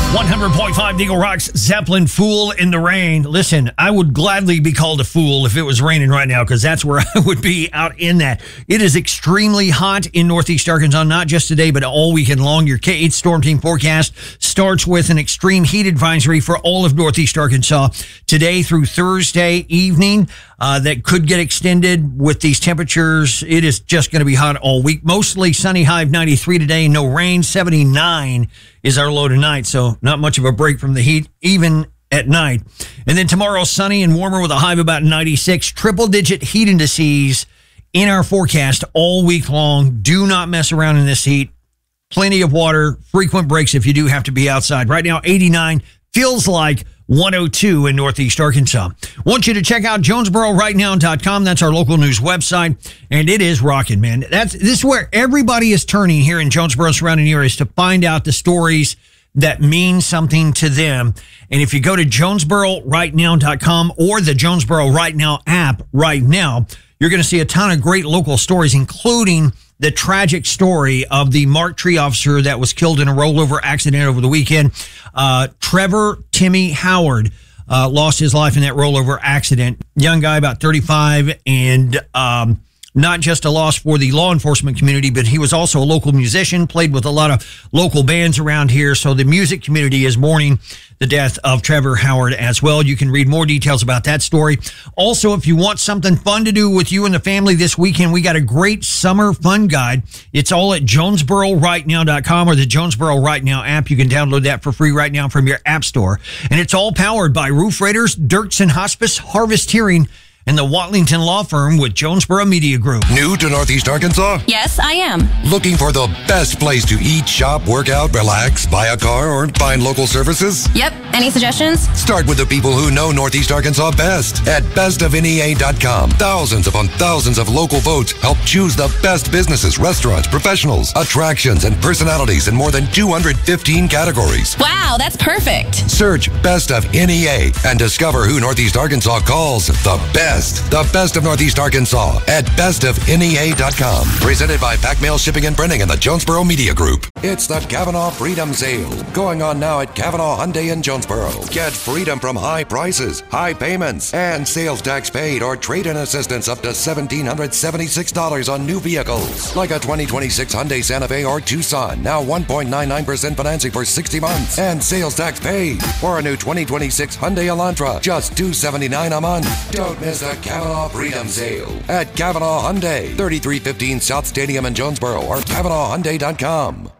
100.5 Eagle Rock's Zeppelin, Fool in the Rain. Listen, I would gladly be called a fool if it was raining right now, because that's where I would be, out in that. It is extremely hot in Northeast Arkansas, not just today, but all weekend long. Your K8 Storm Team forecast starts with an extreme heat advisory for all of Northeast Arkansas today through Thursday evening. That could get extended with these temperatures. It is just going to be hot all week. Mostly sunny, high of 93 today, no rain. 79 is our low tonight, so not much of a break from the heat, even at night. And then tomorrow, sunny and warmer with a high of about 96. Triple-digit heat indices in our forecast all week long. Do not mess around in this heat. Plenty of water, frequent breaks if you do have to be outside. Right now, 89 feels like 102 in Northeast Arkansas. Want you to check out JonesboroRightNow.com. That's our local news website, and it is rocking, man. This is where everybody is turning here in Jonesboro surrounding areas to find out the stories that mean something to them. And if you go to JonesboroRightNow.com or the Jonesboro Right Now app right now, you're going to see a ton of great local stories, including the tragic story of the Mark Tree officer that was killed in a rollover accident over the weekend. Trevor Timmy Howard lost his life in that rollover accident. Young guy, about 35, and not just a loss for the law enforcement community, but he was also a local musician, played with a lot of local bands around here. So the music community is mourning the death of Trevor Howard as well. You can read more details about that story. Also, if you want something fun to do with you and the family this weekend, we got a great summer fun guide. It's all at JonesboroRightNow.com or the Jonesboro Right Now app. You can download that for free right now from your app store. And it's all powered by Roof Raiders, Dirksen Hospice, Harvest Hearing, and the Watlington Law Firm with Jonesboro Media Group. New to Northeast Arkansas? Yes, I am. Looking for the best place to eat, shop, work out, relax, buy a car, or find local services? Yep. Any suggestions? Start with the people who know Northeast Arkansas best at bestofnea.com. Thousands upon thousands of local votes help choose the best businesses, restaurants, professionals, attractions, and personalities in more than 215 categories. Wow, that's perfect. Search Best of NEA and discover who Northeast Arkansas calls the best. The best of Northeast Arkansas at bestofnea.com. Presented by Pac Mail Shipping and Printing and the Jonesboro Media Group. It's the Kavanaugh Freedom Sale, going on now at Kavanaugh Hyundai in Jonesboro. Get freedom from high prices, high payments, and sales tax paid or trade-in assistance up to $1,776 on new vehicles. Like a 2026 Hyundai Santa Fe or Tucson, now 1.99% financing for 60 months and sales tax paid. Or a new 2026 Hyundai Elantra, just $279 a month. Don't miss the Kavanaugh Freedom Sale at Kavanaugh Hyundai, 3315 South Stadium in Jonesboro or KavanaughHyundai.com.